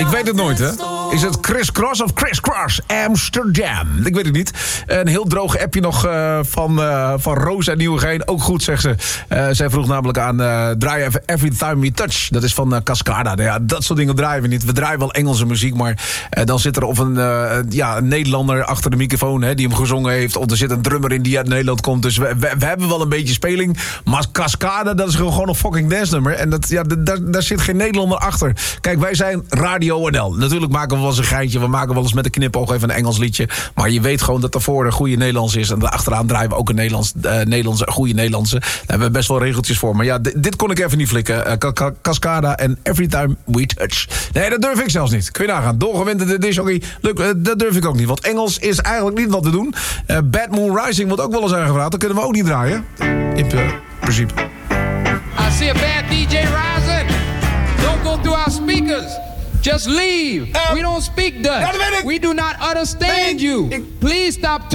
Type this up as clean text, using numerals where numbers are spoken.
Ik weet het nooit, hè? Is het Chris Cross of Chris Cross Amsterdam? Ik weet het niet. Een heel droog appje nog van Roos uit Nieuwegein. Ook goed, zegt ze. Zij vroeg namelijk aan draai even Every Time We Touch. Dat is van Cascada. Ja, dat soort dingen draaien we niet. We draaien wel Engelse muziek, maar dan zit er of een Nederlander achter de microfoon, hè, die hem gezongen heeft. Of er zit een drummer in die uit Nederland komt. Dus we hebben wel een beetje speling. Maar Cascada, dat is gewoon een fucking dance nummer. En daar zit geen Nederlander achter. Kijk, wij zijn Radio NL. Natuurlijk maken we wel eens een geintje. We maken wel eens met een knipoog even een Engels liedje. Maar je weet gewoon dat ervoor een goede Nederlands is. En achteraan draaien we ook een goede Nederlandse. Daar hebben we best wel regeltjes voor. Maar ja, dit kon ik even niet flikken. Cascada en Every Time We Touch. Nee, dat durf ik zelfs niet. Kun je nagaan. Doorgewinterde disjockey. Dat durf ik ook niet. Want Engels is eigenlijk niet wat te doen. Bad Moon Rising wordt ook wel eens aangevraagd. Dat kunnen we ook niet draaien. In principe. I see a bad DJ rising. Don't go through our speakers. Just leave. We don't speak Dutch. We do not understand you. Please stop